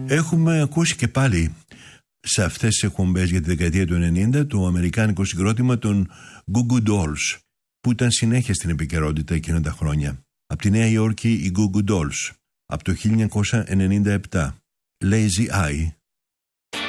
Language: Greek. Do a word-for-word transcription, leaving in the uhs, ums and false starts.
Έχουμε ακούσει και πάλι σε αυτές τις εκπομπές για τη δεκαετία του ενενήντα το αμερικάνικο συγκρότημα των Goo Goo Dolls, που ήταν συνέχεια στην επικαιρότητα εκείνα τα χρόνια. Από τη Νέα Υόρκη οι Goo Goo Dolls, από το χίλια εννιακόσια ενενήντα επτά, Lazy Eye.